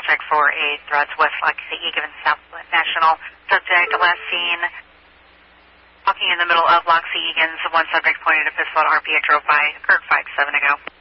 suspect for a threats West Loxie Egan South National. Subject last seen walking in the middle of Loxie Egan's. One subject pointed a pistol at RPA, drove by, occurred 5-7 ago.